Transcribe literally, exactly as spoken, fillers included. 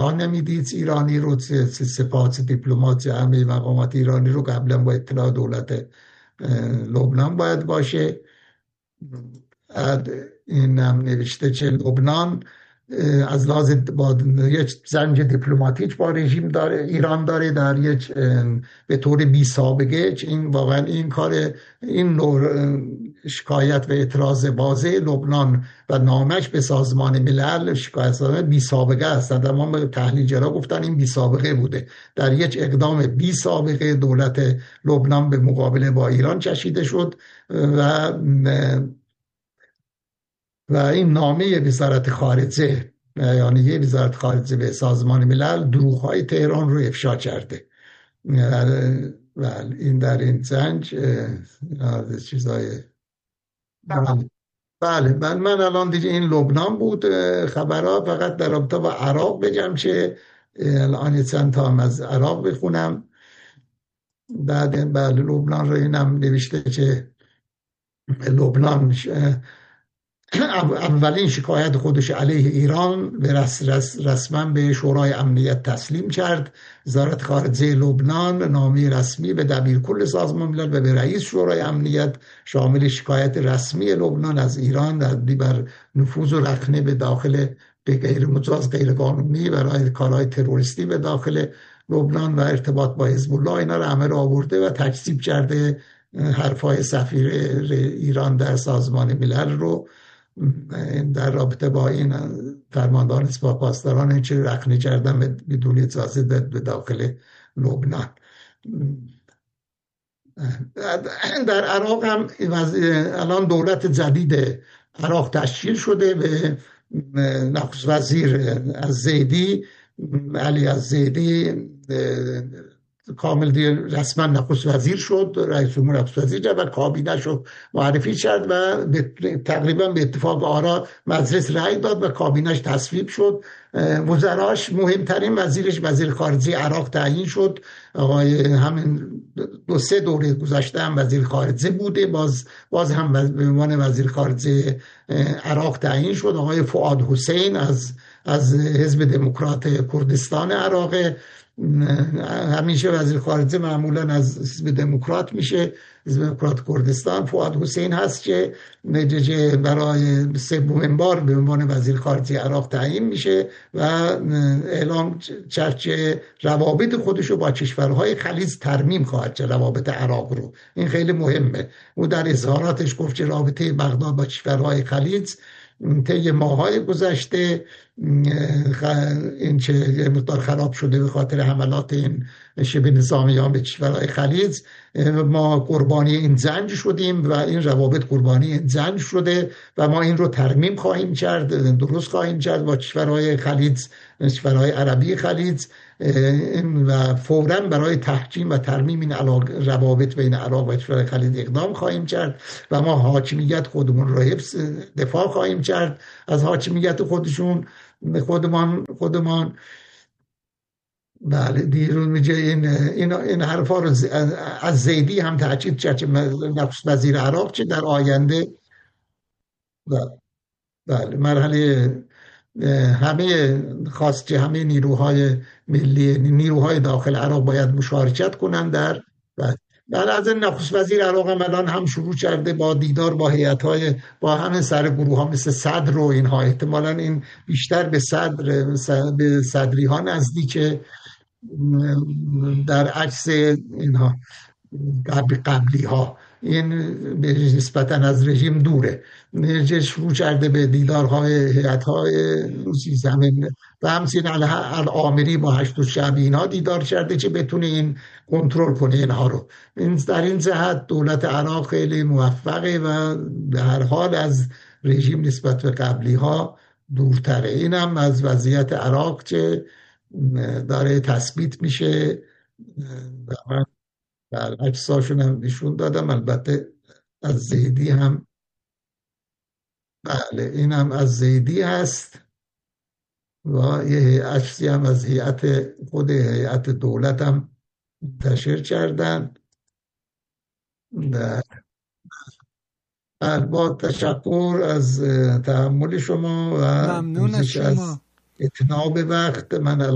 تا نمیدید ایرانی رو، سپاه، دیپلمات، همه مقامات ایرانی رو قبلا با اطلاع دولت لبنان باید باشه. این هم نوشته چه لبنان از لحاظ با یک زنج دیپلماتیک با رژیم داره، ایران داره در یک به طور بی سابقه. این واقعا این کار، این نوع شکایت و اعتراض واضح لبنان و نامش به سازمان ملل شکایت بی سابقه است. تمام تحلیلگرا گفتن این بی سابقه بوده. در یک اقدام بی سابقه دولت لبنان به مقابله با ایران کشیده شد و و این نامه وزارت خارجه، یعنی یه وزارت خارجه به سازمان ملل دروغ‌های تهران رو افشا کرده. و این در این زنج چیزای بله بله من, من الان دیگه این لبنان بود خبرها. فقط در رابطه با عراق بگم که الان چند تا هم از عراق بخونم. بعد بله لبنان رو اینم نوشته که لبنان اولین شکایت خودش علیه ایران به رس رس رسما به شورای امنیت تسلیم کرد. وزارت خارجه لبنان نامه رسمی به دبیرکل سازمان ملل و به رئیس شورای امنیت شامل شکایت رسمی لبنان از ایران در بر نفوذ و رخنه به داخل به غیر مجاز غیر قانونی برای کارهای تروریستی به داخل لبنان و ارتباط با حزب الله، اینا رو همه رو آورده و تکذیب کرده حرفای سفیر ایران در سازمان ملل رو در رابطه با این فرماندهان سپاه پاسداران چه رخنه کردن بدون اجازه به داخل لبنان. در عراق هم الان دولت جدید عراق تشکیل شده به نخست وزیر از زیدی علی از زیدی کامل دیگه رسما نخست وزیر شد، رئیس جمهور نخست وزیر شد و کابینه شو معرفی کرد و تقریبا به اتفاق آرا مجلس رأی داد و کابینش تصویب شد. وزراش مهمترین وزیرش وزیر خارجه عراق تعیین شد. آقای همین دو سه دوره گذشته هم وزیر خارجه بوده، باز باز هم به عنوان وزیر خارجه عراق تعیین شد. آقای فؤاد حسین از از حزب دموکرات کردستان عراق، همیشه وزیر خارجه معمولا از حزب دموکرات میشه، حزب دموکرات کردستان. فؤاد حسین هست که برای سومین بار به عنوان وزیر خارجه عراق تعیین میشه و اعلام چرچه روابط خودش رو با کشورهای خلیج ترمیم خواهد کرد، روابط عراق رو. این خیلی مهمه. او در اظهاراتش گفت که رابطه بغداد با کشورهای خلیج طی ماهای گذشته این چه یه مقدار خراب شده به خاطر حملات این شبه نظامیان به کشورهای خلیج. ما قربانی این زنج شدیم و این روابط قربانی این زنج شده و ما این رو ترمیم خواهیم کرد، درست خواهیم کرد با کشورهای خلیج، کشورهای عربی خلیج و فوراً برای تحکیم و ترمیم این روابط بین عراق و کشورهای خلیج اقدام خواهیم کرد و ما حاکمیت خودمون رو حفظ دفاع خواهیم کرد از حاکمیت خودشون خودمان خودمان بله دیرون میگه این این این حرفا رو از زیدی هم تاکید کرد که نخست وزیر عراق چه در آینده بله مرحله همه خواست که همه نیروهای ملی نیروهای داخل عراق باید مشارکت کنند در در از نخست وزیر عراق هم الان هم شروع کرده با دیدار با هیئت‌های با همین سر گروه ها مثل صدر و اینها. احتمالاً این بیشتر به صدر به صدری ها نزدیکه در عکس اینها قبل قبلی ها. این نسبتاً از رژیم دوره. شروع کرده به دیدارهای هیئت‌های زمین و همچنین العامری با هشت شعبی اینها دیدار کرده که بتونه این کنترل کنه اینها رو. این در این جهت دولت عراق خیلی موفقه و به هر حال از رژیم نسبت به قبلی ها دورتره. این هم از وضعیت عراق که داره تثبیت میشه. من در عکساشون هم نشون دادم، البته از زیدی هم بله این هم از زیدی هست و یه عکسی هم از هیئت خود هیئت دولت هم منتشر کردن. با تشکر از تحمل شما و ممنون از شما. اتناب وقت من.